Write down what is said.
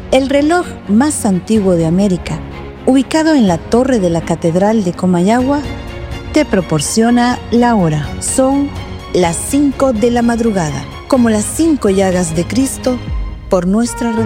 El reloj más antiguo de América, ubicado en la torre de la Catedral de Comayagua, te proporciona la hora. Son las 5 de la madrugada, como las 5 llagas de Cristo por nuestra